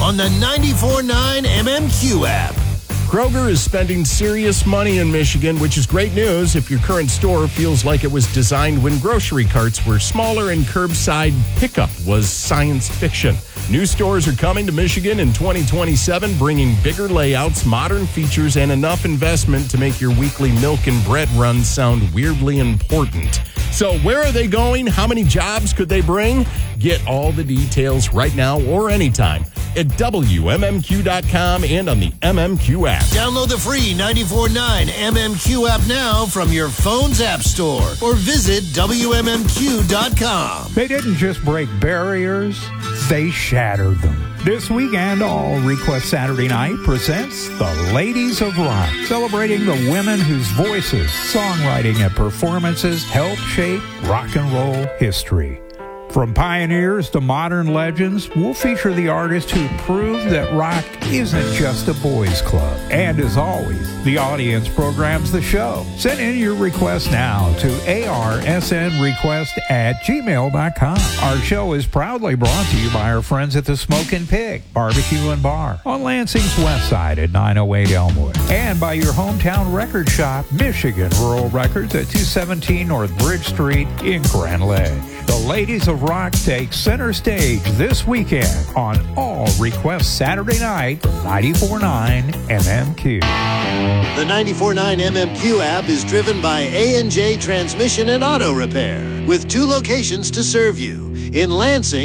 on the 94.9 MMQ app. Kroger is spending serious money in Michigan, which is great news if your current store feels like it was designed when grocery carts were smaller and curbside pickup was science fiction. New stores are coming to Michigan in 2027, bringing bigger layouts, modern features, and enough investment to make your weekly milk and bread runs sound weirdly important. So where are they going? How many jobs could they bring? Get all the details right now or anytime at WMMQ.com and on the MMQ app. Download the free 94.9 MMQ app now from your phone's app store or visit WMMQ.com. They didn't just break barriers, they shattered them. This weekend, All Request Saturday Night presents the Ladies of Rock, celebrating the women whose voices, songwriting, and performances helped shape rock and roll history. From pioneers to modern legends, we'll feature the artists who proved that rock isn't just a boys' club. And as always, the audience programs the show. Send in your request now to arsnrequest@gmail.com. Our show is proudly brought to you by our friends at the Smokin' Pig Barbecue and Bar on Lansing's west side at 908 Elmwood. And by your hometown record shop, Michigan Rural Records at 217 North Bridge Street in Grand Ledge. The Ladies of Rock take center stage this weekend on All Request Saturday Night from 94.9 MMQ. The 94.9 MMQ app is driven by A&J Transmission and Auto Repair with 2 locations to serve you in Lansing